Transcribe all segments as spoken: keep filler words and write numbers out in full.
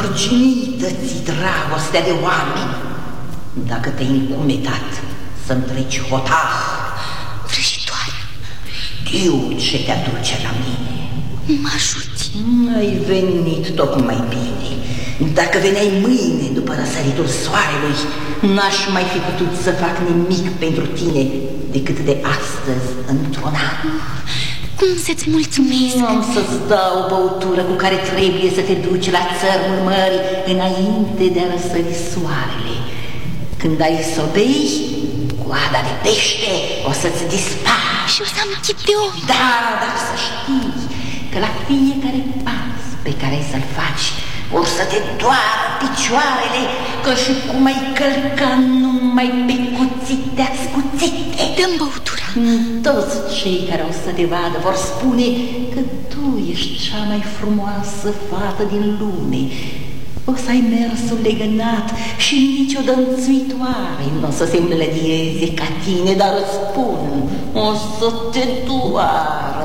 Urginită-ți dragostea de oameni, dacă te-ai încumetat să-mi treci hotar. Vrăjitoare, știu ce te aduce la mine. mă ajuți. Ai venit tocmai bine. Dacă veneai mâine după răsăritul soarelui, n-aș mai fi putut să fac nimic pentru tine decât de astăzi într-un an. Cum să-ți mulțumesc? Nu am să-ți dau o băutură cu care trebuie să te duci la țărmul mării înainte de a răsări soarele. Când ai să o bei, coada de pește o să-ți dispară. Și o să am chip de om. Da, dar să știi că la fiecare pas pe care ai să-l faci or să te doară picioarele, că și cum ai călca numai pe cuțite ascuțite. Dă-mi băutura. Toți cei care o să te vadă vor spune că tu ești cea mai frumoasă fată din lume. O să ai mersul legănat și nici o dănțuitoare nu o să se mlădieze ca tine, dar îți spun, o să te doară.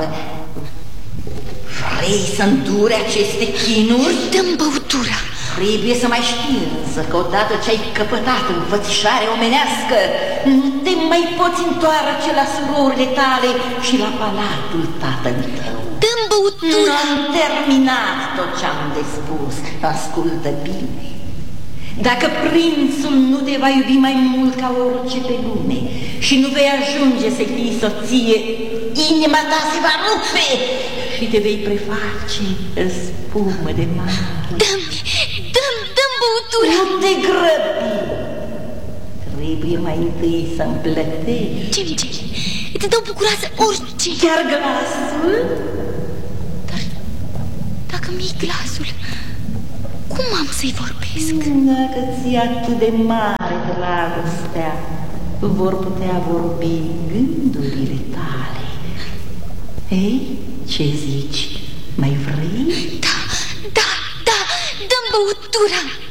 Vrei să îndure aceste chinuri? Dă-mi băutura. Trebuie să mai știi însă că odată ce ai căpătat înfățișare omenească, nu te mai poți întoarce la surorile tale și la palatul tatălui tău. Dă-mi băutura. Am terminat tot ce-am de spus. Ascultă bine. Dacă prințul nu te va iubi mai mult ca orice pe lume și nu vei ajunge să fii soție, inima ta se va rupe și te vei preface în spumă de mare. Dă-mi, dă-mi, dă-mi băutura. Nu te grăbi. Trebuie mai întâi să-mi plătești. Ce-mi ceri? Îți dau bucuroasă orice. Chiar glasul? Dar dacă mi-i glasul, cum am să-i vorbesc? Dacă ți-e atât de mare dragostea, vor putea vorbi gândurile tale. Ei, ce zici? Mai vrei? Da, da, da, dă-mi băutura.